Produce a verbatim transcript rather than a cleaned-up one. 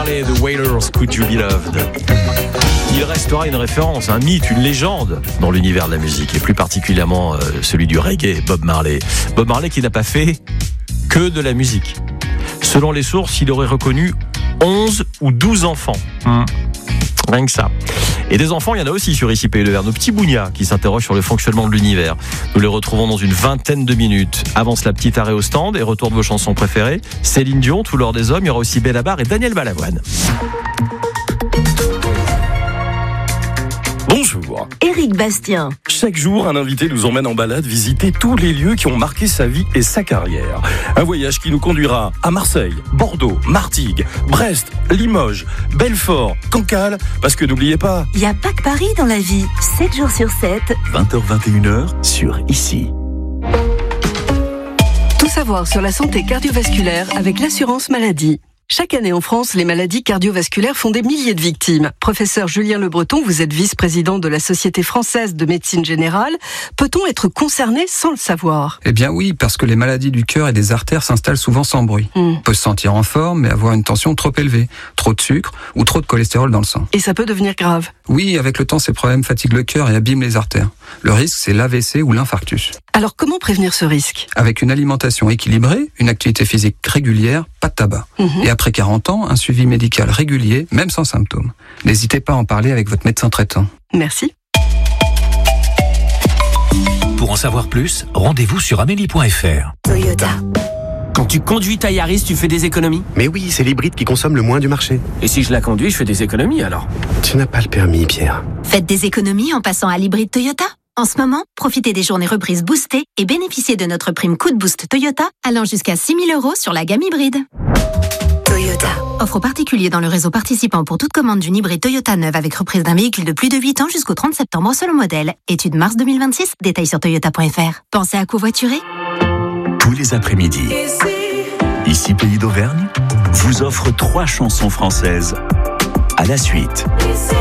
Marley, The Wailers, Could You Be Loved. Il restera une référence, un mythe, une légende dans l'univers de la musique, et plus particulièrement euh, celui du reggae, Bob Marley. Bob Marley qui n'a pas fait que de la musique. Selon les sources, il aurait reconnu onze ou douze enfants. Mmh. Rien que ça. Et des enfants, il y en a aussi sur Ici Pays de Verre. Nos petits bougnats qui s'interrogent sur le fonctionnement de l'univers. Nous les retrouvons dans une vingtaine de minutes. Avance la petite arrêt au stand et retour de vos chansons préférées. Céline Dion, Tout l'or des hommes. Il y aura aussi Benabar et Daniel Balavoine. Bonjour. Éric Bastien. Chaque jour, un invité nous emmène en balade visiter tous les lieux qui ont marqué sa vie et sa carrière. Un voyage qui nous conduira à Marseille, Bordeaux, Martigues, Brest, Limoges, Belfort, Cancale, parce que n'oubliez pas... Il n'y a pas que Paris dans la vie. sept jours sur sept. vingt heures vingt et une heures sur Ici. Tout savoir sur la santé cardiovasculaire avec l'assurance maladie. Chaque année en France, les maladies cardiovasculaires font des milliers de victimes. Professeur Julien Le Breton, vous êtes vice-président de la Société française de médecine générale. Peut-on être concerné sans le savoir ? Eh bien oui, parce que les maladies du cœur et des artères s'installent souvent sans bruit. Mm. On peut se sentir en forme, mais avoir une tension trop élevée, trop de sucre ou trop de cholestérol dans le sang. Et ça peut devenir grave ? Oui, avec le temps, ces problèmes fatiguent le cœur et abîment les artères. Le risque, c'est l'A V C ou l'infarctus. Alors comment prévenir ce risque ? Avec une alimentation équilibrée, une activité physique régulière, pas de tabac. Mm-hmm. Et après quarante ans, un suivi médical régulier, même sans symptômes. N'hésitez pas à en parler avec votre médecin traitant. Merci. Pour en savoir plus, rendez-vous sur amélie point f r. Toyota. Quand tu conduis ta Yaris, tu fais des économies ? Mais oui, c'est l'hybride qui consomme le moins du marché. Et si je la conduis, je fais des économies alors ? Tu n'as pas le permis, Pierre. Faites des économies en passant à l'hybride Toyota. En ce moment, profitez des journées reprises boostées et bénéficiez de notre prime coup de boost Toyota allant jusqu'à six mille euros sur la gamme hybride. Toyota. Offre aux particuliers dans le réseau participant pour toute commande d'une hybride Toyota neuve avec reprise d'un véhicule de plus de huit ans jusqu'au trente septembre selon modèle. Étude mars deux mille vingt-six, détails sur toyota point f r. Pensez à covoiturer ? Tous les après-midi, Ici Pays d'Auvergne vous offre trois chansons françaises à la suite.